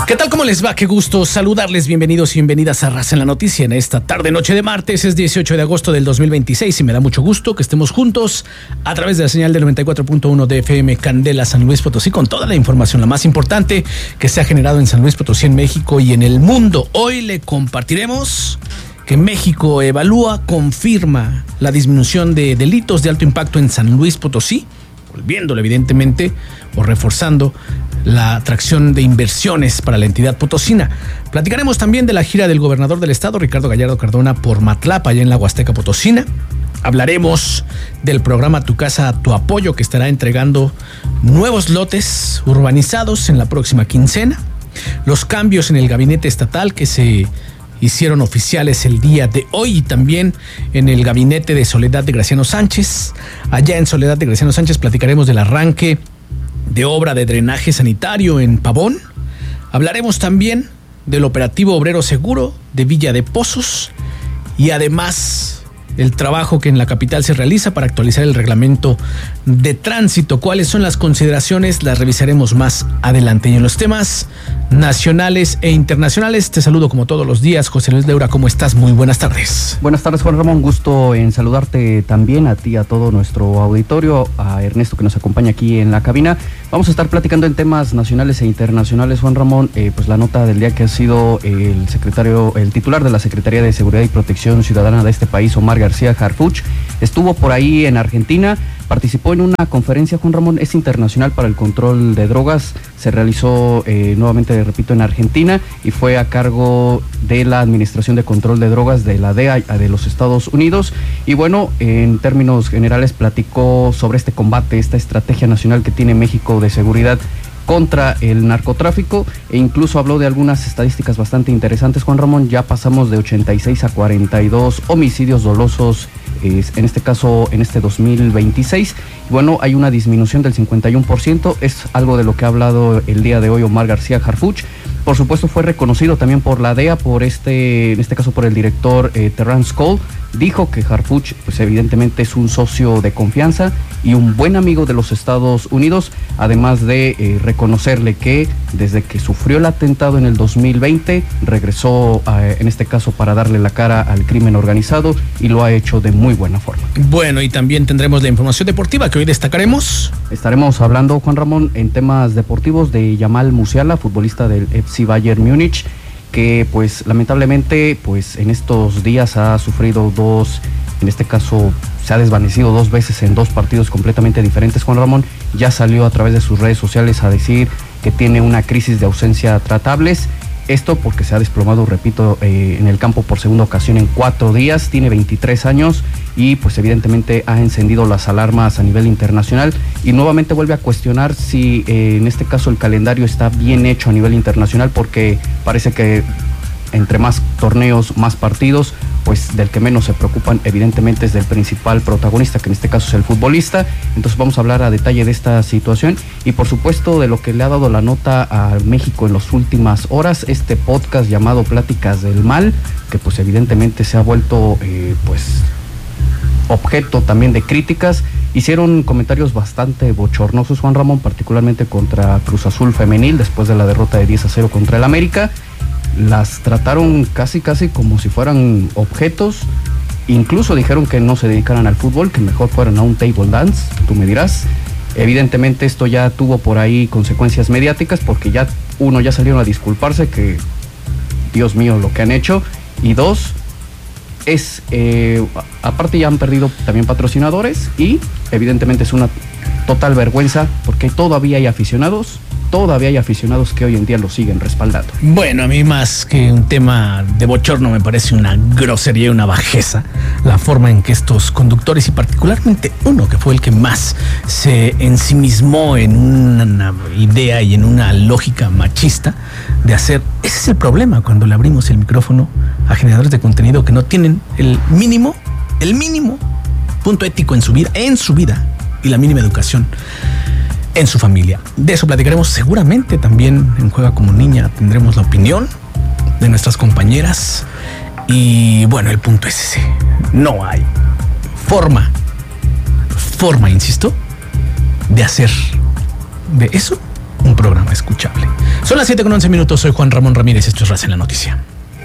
¿Qué tal? ¿Cómo les va? Qué gusto saludarles. Bienvenidos y bienvenidas a Raza en la Noticia en esta tarde-noche de martes. Es 18 de agosto del 2026 y me da mucho gusto que estemos juntos a través de la señal del 94.1 de FM Candela San Luis Potosí con toda la información, la más importante que se ha generado en San Luis Potosí, en México y en el mundo. Hoy le compartiremos que México confirma la disminución de delitos de alto impacto en San Luis Potosí, volviéndolo evidentemente o reforzando la atracción de inversiones para la entidad potosina. Platicaremos también de la gira del gobernador del estado, Ricardo Gallardo Cardona, por Matlapa, allá en la Huasteca Potosina. Hablaremos del programa Tu Casa, Tu Apoyo, que estará entregando nuevos lotes urbanizados en la próxima quincena. Los cambios en el gabinete estatal que se hicieron oficiales el día de hoy, y también en el gabinete de Soledad de Graciano Sánchez. Allá en Soledad de Graciano Sánchez platicaremos del arranque de obra de drenaje sanitario en Pavón. Hablaremos también del operativo obrero seguro de Villa de Pozos y además el trabajo que en la capital se realiza para actualizar el reglamento de tránsito. ¿Cuáles son las consideraciones? Las revisaremos más adelante. Y en los temas nacionales e internacionales, te saludo como todos los días, José Luis Leura. ¿Cómo estás? Muy buenas tardes. Buenas tardes, Juan Ramón. Gusto en saludarte también a ti, a todo nuestro auditorio, a Ernesto que nos acompaña aquí en la cabina. Vamos a estar platicando en temas nacionales e internacionales, Juan Ramón. Pues la nota del día que ha sido el titular de la Secretaría de Seguridad y Protección Ciudadana de este país, Omar García Harfuch, estuvo por ahí en Argentina. Participó en una conferencia, Juan Ramón, es internacional para el control de drogas. Se realizó nuevamente, repito, en Argentina y fue a cargo de la Administración de Control de Drogas de la DEA de los Estados Unidos. Y bueno, en términos generales platicó sobre este combate, esta estrategia nacional que tiene México de seguridad contra el narcotráfico, e incluso habló de algunas estadísticas bastante interesantes, Juan Ramón. Ya pasamos de 86 a 42 homicidios dolosos, en este caso en este 2026. Y bueno, hay una disminución del 51%, es algo de lo que ha hablado el día de hoy Omar García Harfuch. Por supuesto fue reconocido también por la DEA, en este caso por el director Terrence Cole. Dijo que Harfuch pues evidentemente es un socio de confianza y un buen amigo de los Estados Unidos, además de reconocerle que desde que sufrió el atentado en el 2020 regresó en este caso para darle la cara al crimen organizado, y lo ha hecho de muy buena forma. Bueno, y también tendremos la información deportiva que hoy destacaremos. Estaremos hablando, Juan Ramón, en temas deportivos de Yamal Musiala, futbolista del FC Bayern Múnich, que pues lamentablemente pues en estos días ha sufrido en este caso se ha desvanecido 2 veces en 2 partidos completamente diferentes, Juan Ramón. Ya salió a través de sus redes sociales a decir que tiene una crisis de ausencia tratables. Esto porque se ha desplomado, repito, en el campo por segunda ocasión en 4 días. Tiene 23 años y pues evidentemente ha encendido las alarmas a nivel internacional, y nuevamente vuelve a cuestionar si en este caso el calendario está bien hecho a nivel internacional, porque parece que entre más torneos, más partidos, pues del que menos se preocupan evidentemente es del principal protagonista, que en este caso es el futbolista. Entonces vamos a hablar a detalle de esta situación y por supuesto de lo que le ha dado la nota a México en las últimas horas, este podcast llamado Pláticas del Mal, que pues evidentemente se ha vuelto pues objeto también de críticas. Hicieron comentarios bastante bochornosos, Juan Ramón, particularmente contra Cruz Azul femenil después de la derrota de 10-0 contra el América. Las trataron casi como si fueran objetos. Incluso dijeron que no se dedicaran al fútbol, que mejor fueran a un table dance, tú me dirás. Evidentemente esto ya tuvo por ahí consecuencias mediáticas, porque ya salieron a disculparse, que Dios mío lo que han hecho. Y 2, aparte ya han perdido también patrocinadores, y evidentemente es una total vergüenza, porque todavía hay aficionados que hoy en día lo siguen respaldando. Bueno, a mí más que un tema de bochorno me parece una grosería, una bajeza, la forma en que estos conductores, y particularmente uno que fue el que más se ensimismó en una idea y en una lógica machista de hacer. Ese es el problema cuando le abrimos el micrófono a generadores de contenido que no tienen el mínimo punto ético en su vida y la mínima educación en su familia. De eso platicaremos seguramente también en Juega como Niña. Tendremos la opinión de nuestras compañeras y bueno, el punto es ese. No hay forma, insisto, de hacer de eso un programa escuchable. Son Son las 7:11. Soy Juan Ramón Ramírez. Esto es Raza en la Noticia.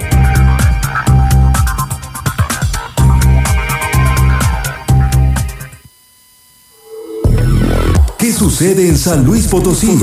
¿Qué sucede en San Luis Potosí?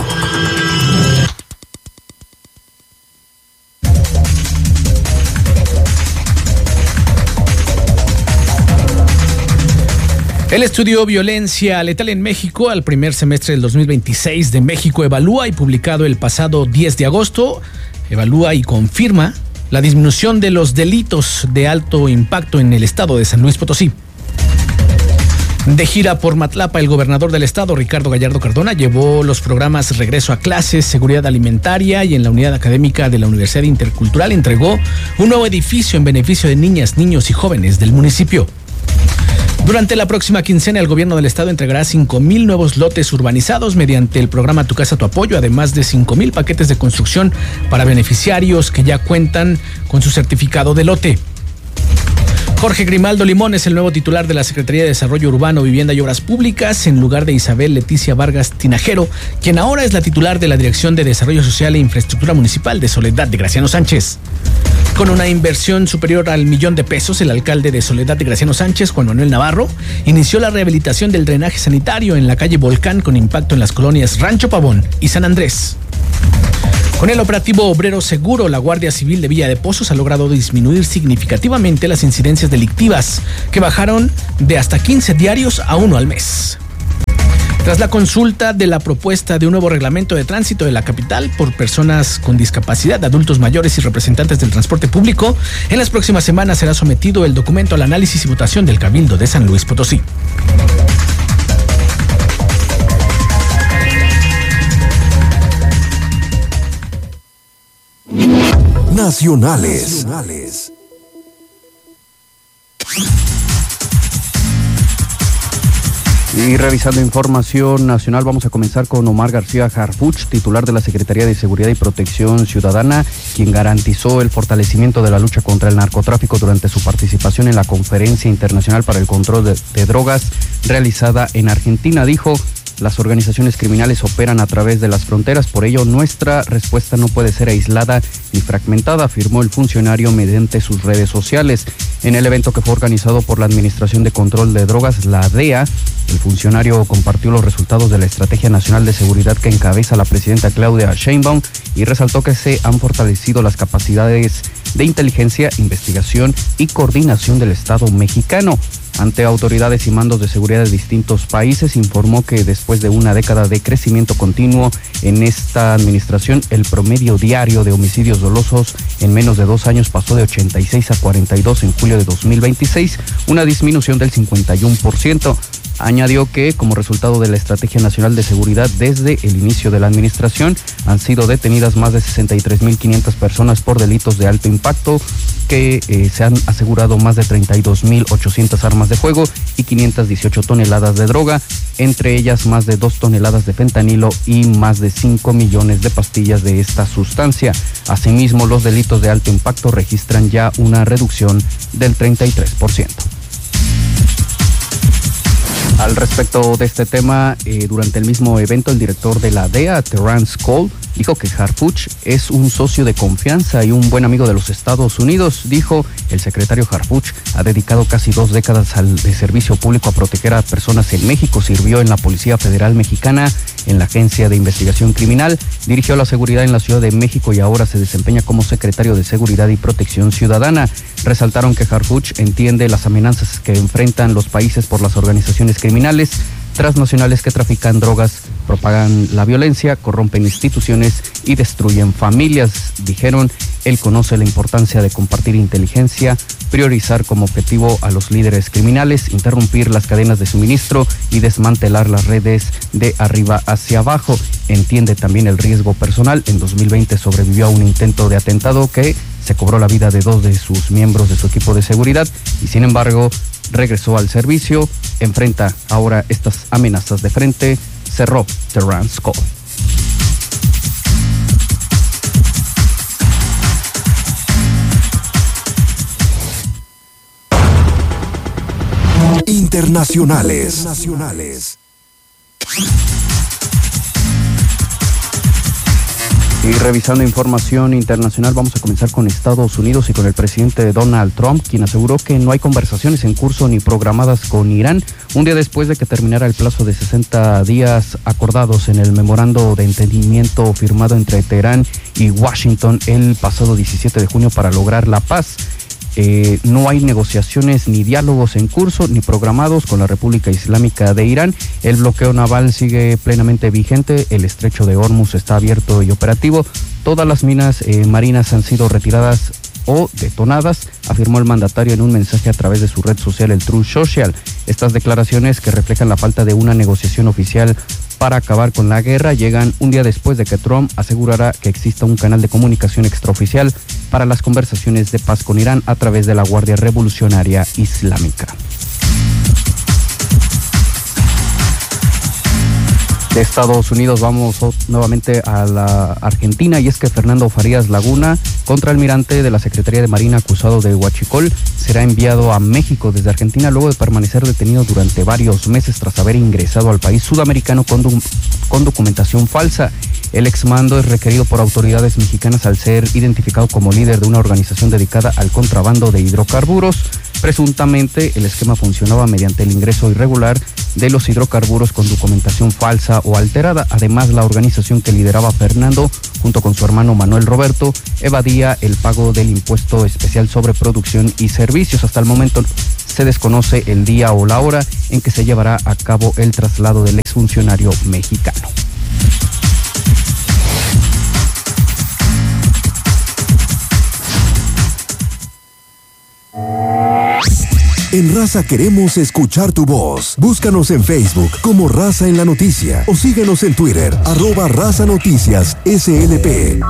El estudio Violencia Letal en México al primer semestre del 2026 de México Evalúa y publicado el pasado 10 de agosto, evalúa y confirma la disminución de los delitos de alto impacto en el estado de San Luis Potosí. De gira por Matlapa, el gobernador del estado, Ricardo Gallardo Cardona, llevó los programas Regreso a Clases, Seguridad Alimentaria y en la unidad académica de la Universidad Intercultural entregó un nuevo edificio en beneficio de niñas, niños y jóvenes del municipio. Durante la próxima quincena, el gobierno del estado entregará 5,000 nuevos lotes urbanizados mediante el programa Tu Casa, Tu Apoyo, además de 5,000 paquetes de construcción para beneficiarios que ya cuentan con su certificado de lote. Jorge Grimaldo Limón es el nuevo titular de la Secretaría de Desarrollo Urbano, Vivienda y Obras Públicas, en lugar de Isabel Leticia Vargas Tinajero, quien ahora es la titular de la Dirección de Desarrollo Social e Infraestructura Municipal de Soledad de Graciano Sánchez. Con una inversión superior al $1,000,000, el alcalde de Soledad de Graciano Sánchez, Juan Manuel Navarro, inició la rehabilitación del drenaje sanitario en la calle Volcán con impacto en las colonias Rancho Pavón y San Andrés. Con el operativo Obrero Seguro, la Guardia Civil de Villa de Pozos ha logrado disminuir significativamente las incidencias delictivas, que bajaron de hasta 15 diarios a 1 al mes. Tras la consulta de la propuesta de un nuevo reglamento de tránsito de la capital por personas con discapacidad, adultos mayores y representantes del transporte público, en las próximas semanas será sometido el documento al análisis y votación del Cabildo de San Luis Potosí. Nacionales. Y revisando información nacional, vamos a comenzar con Omar García Harfuch, titular de la Secretaría de Seguridad y Protección Ciudadana, quien garantizó el fortalecimiento de la lucha contra el narcotráfico durante su participación en la Conferencia Internacional para el Control de Drogas realizada en Argentina. Dijo: las organizaciones criminales operan a través de las fronteras, por ello nuestra respuesta no puede ser aislada ni fragmentada, afirmó el funcionario mediante sus redes sociales. En el evento que fue organizado por la Administración de Control de Drogas, la DEA, el funcionario compartió los resultados de la Estrategia Nacional de Seguridad que encabeza la presidenta Claudia Sheinbaum y resaltó que se han fortalecido las capacidades de inteligencia, investigación y coordinación del Estado mexicano. Ante autoridades y mandos de seguridad de distintos países, informó que después de una década de crecimiento continuo en esta administración, el promedio diario de homicidios dolosos en menos de 2 años pasó de 86 a 42 en julio de 2026, una disminución del 51%. Añadió que, como resultado de la Estrategia Nacional de Seguridad desde el inicio de la administración, han sido detenidas más de 63,500 personas por delitos de alto impacto, que se han asegurado más de 32,800 armas de fuego y 518 toneladas de droga, entre ellas más de 2 toneladas de fentanilo y más de 5 millones de pastillas de esta sustancia. Asimismo, los delitos de alto impacto registran ya una reducción del 33%. Al respecto de este tema, durante el mismo evento, el director de la DEA, Terrence Cole, dijo que Harfuch es un socio de confianza y un buen amigo de los Estados Unidos. Dijo: el secretario Harfuch ha dedicado casi 2 décadas de servicio público a proteger a personas en México. Sirvió en la Policía Federal Mexicana, en la Agencia de Investigación Criminal, dirigió la seguridad en la Ciudad de México y ahora se desempeña como secretario de Seguridad y Protección Ciudadana. Resaltaron que Harfuch entiende las amenazas que enfrentan los países por las organizaciones criminales transnacionales que trafican drogas, propagan la violencia, corrompen instituciones y destruyen familias. Dijeron: él conoce la importancia de compartir inteligencia, priorizar como objetivo a los líderes criminales, interrumpir las cadenas de suministro y desmantelar las redes de arriba hacia abajo. Entiende también el riesgo personal. En 2020 sobrevivió a un intento de atentado que se cobró la vida de 2 de sus miembros de su equipo de seguridad y sin embargo regresó al servicio. Enfrenta ahora estas amenazas de frente, cerró Terrence Cole. Internacionales. Y revisando información internacional, vamos a comenzar con Estados Unidos y con el presidente Donald Trump, quien aseguró que no hay conversaciones en curso ni programadas con Irán, un día después de que terminara el plazo de 60 días acordados en el memorando de entendimiento firmado entre Teherán y Washington el pasado 17 de junio para lograr la paz. No hay negociaciones ni diálogos en curso ni programados con la República Islámica de Irán. El bloqueo naval sigue plenamente vigente. El estrecho de Hormuz está abierto y operativo. Todas las minas marinas han sido retiradas o detonadas, afirmó el mandatario en un mensaje a través de su red social, el Truth Social. Estas declaraciones, que reflejan la falta de una negociación oficial para acabar con la guerra, llegan un día después de que Trump asegurara que exista un canal de comunicación extraoficial para las conversaciones de paz con Irán a través de la Guardia Revolucionaria Islámica. De Estados Unidos vamos nuevamente a la Argentina, y es que Fernando Farías Laguna, contraalmirante de la Secretaría de Marina acusado de huachicol, será enviado a México desde Argentina luego de permanecer detenido durante varios meses tras haber ingresado al país sudamericano con documentación falsa. El exmando es requerido por autoridades mexicanas al ser identificado como líder de una organización dedicada al contrabando de hidrocarburos. Presuntamente, el esquema funcionaba mediante el ingreso irregular de los hidrocarburos con documentación falsa o alterada. Además, la organización que lideraba Fernando, junto con su hermano Manuel Roberto, evadía el pago del impuesto especial sobre producción y servicios. Hasta el momento se desconoce el día o la hora en que se llevará a cabo el traslado del exfuncionario mexicano. En Raza queremos escuchar tu voz. Búscanos en Facebook como Raza en la Noticia o síguenos en Twitter, @Raza Noticias SLP.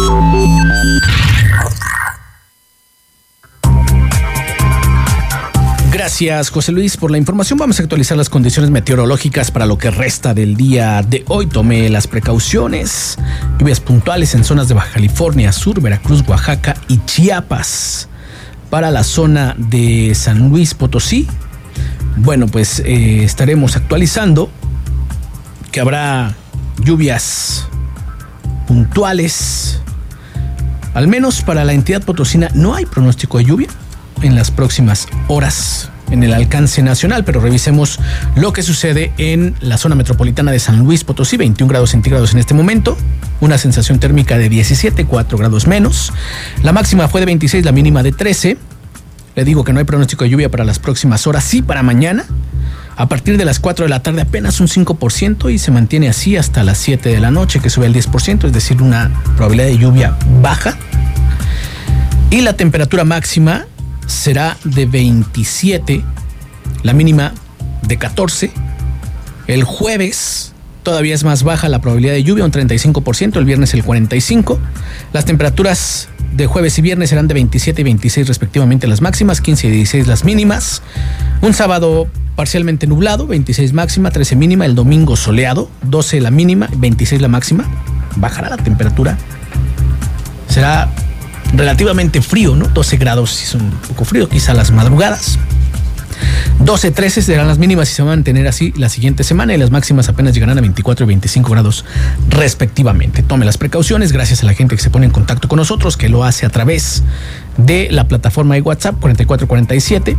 Gracias, José Luis, por la información. Vamos a actualizar las condiciones meteorológicas para lo que resta del día de hoy. Tome las precauciones. Lluvias puntuales en zonas de Baja California Sur, Veracruz, Oaxaca y Chiapas. Para la zona de San Luis Potosí, bueno, pues estaremos actualizando que habrá lluvias puntuales. Al menos para la entidad potosina no hay pronóstico de lluvia en las próximas horas en el alcance nacional, pero revisemos lo que sucede en la zona metropolitana de San Luis Potosí. 21 grados centígrados en este momento, una sensación térmica de 17, 4 grados menos. La máxima fue de 26, la mínima de 13. Le digo que no hay pronóstico de lluvia para las próximas horas, sí para mañana. A partir de las 4 de la tarde apenas un 5% y se mantiene así hasta las 7 de la noche, que sube al 10%, es decir, una probabilidad de lluvia baja. Y la temperatura máxima será de 27, la mínima de 14. El jueves todavía es más baja la probabilidad de lluvia, un 35%, el viernes el 45%. Las temperaturas de jueves y viernes serán de 27 y 26 respectivamente las máximas, 15 y 16 las mínimas. Un sábado parcialmente nublado, 26 máxima, 13 mínima. El domingo soleado, 12 la mínima, 26 la máxima. Bajará la temperatura. Será relativamente frío, ¿no? 12 grados si son un poco frío, quizá las madrugadas. 12, 13 serán las mínimas y se van a mantener así la siguiente semana, y las máximas apenas llegarán a 24 y 25 grados respectivamente. Tome las precauciones. Gracias a la gente que se pone en contacto con nosotros, que lo hace a través de la plataforma de WhatsApp 4447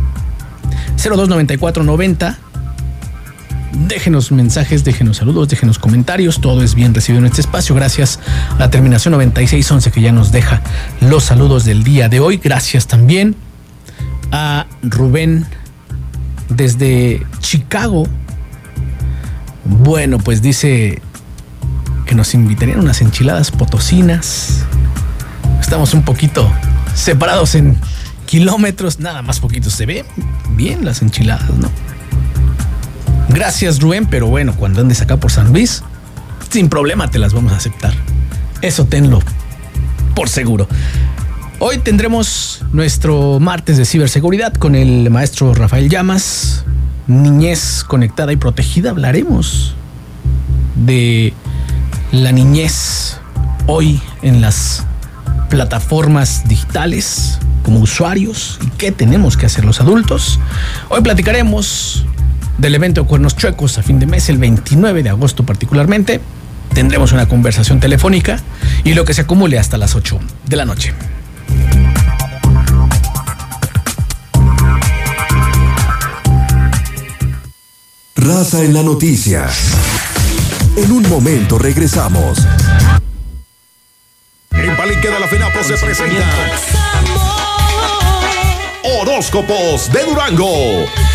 029490. Déjenos mensajes, déjenos saludos, déjenos comentarios. Todo es bien recibido en este espacio. Gracias a la terminación 9611 que ya nos deja los saludos del día de hoy. Gracias también a Rubén desde Chicago. Bueno, pues dice que nos invitarían unas enchiladas potosinas. Estamos un poquito separados en kilómetros, nada más poquito. Se ven bien las enchiladas, ¿no? Gracias, Rubén, pero bueno, cuando andes acá por San Luis, sin problema te las vamos a aceptar. Eso tenlo por seguro. Hoy tendremos nuestro martes de ciberseguridad con el maestro Rafael Llamas. Niñez conectada y protegida. Hablaremos de la niñez hoy en las plataformas digitales como usuarios y qué tenemos que hacer los adultos. Hoy platicaremos del evento de Cuernos Chuecos a fin de mes, el 29 de agosto particularmente. Tendremos una conversación telefónica y lo que se acumule hasta las 8 de la noche. Raza en la noticia. En un momento regresamos. En Palenque de la FENAPRO se presenta Horóscopos de Durango.